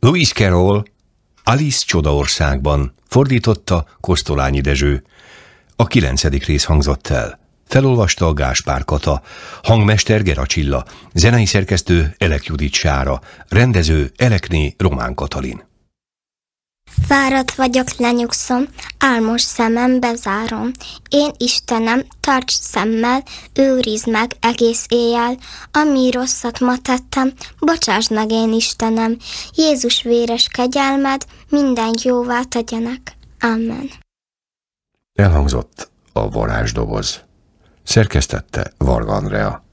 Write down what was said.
Lewis Carroll, Alice Csodaországban, fordította Kosztolányi Dezső. A 9. rész hangzott el. Felolvasta Gáspár Kata, hangmester Gera Csilla, zenei szerkesztő Elek Judit Sára, rendező Elekné Román Katalin. Fáradt vagyok, lenyugszom, álmos szemem bezárom. Én Istenem, tarts szemmel, őrizd meg egész éjjel. Ami rosszat ma tettem, bocsásd meg én Istenem. Jézus véres kegyelmed mindent jóvá tegyenek. Amen. Elhangzott a varázsdoboz. Szerkesztette Varga Andrea.